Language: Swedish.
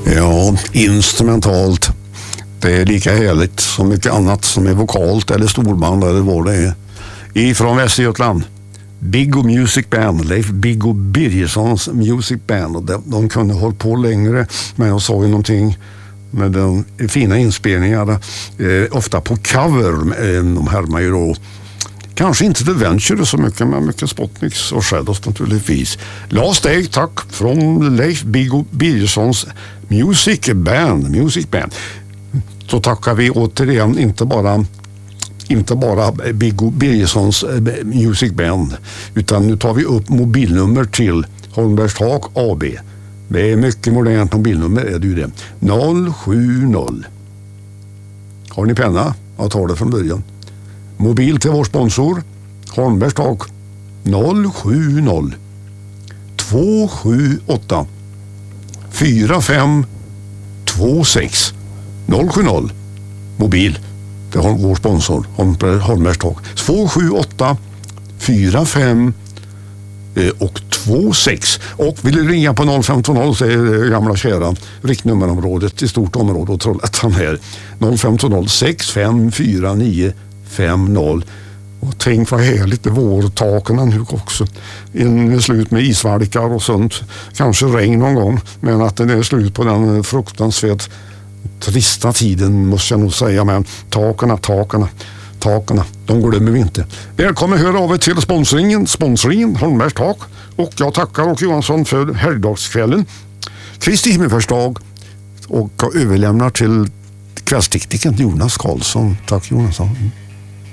Ja, instrumentalt. Det är lika härligt som mycket annat som är vokalt eller storband eller vad det är. Ifrån Västergötland. Biggo Music Band, Leif Biggo Birgerssons Music Band. Och de kunde hålla på längre, men jag sa ju någonting med de fina inspelningarna. Ofta på cover. De härmar ju då kanske inte The Venture så mycket, men mycket Spotniks och Shadows naturligtvis. Last Day, tack, från Leif Biggo Birgerssons Music Band. Så tackar vi återigen inte bara Biggo Birgerssons Music Band, utan nu tar vi upp mobilnummer till Holmbergs Tak AB. Det är mycket modernt mobilnummer, är det ju det. 070. Har ni penna? Jag tar det från början. Mobil till vår sponsor Holmbergs Tak 070 278 4526 070. Mobil till vår sponsor Holmbergs Tak 278 45 och 26. Och vill du ringa på 015 så är det gamla kära riktnummerområdet i stort område och Trollhättan här 015 6549 50. Och tänk vad härligt det vårtakarna nu också. En slut med isvalkar och sånt. Kanske regn någon gång, men att det är slut på den fruktansvärt trista tiden måste jag nog säga. Men takarna, de glömmer vi inte. Välkommen höra av er till sponsringen Holmbergs Tak. Och jag tackar Åke Johansson för helgdagskvällen. Kristi himmelfärdsdag. Och jag överlämnar till kvällstekniken Jonas Karlsson. Tack Jonas.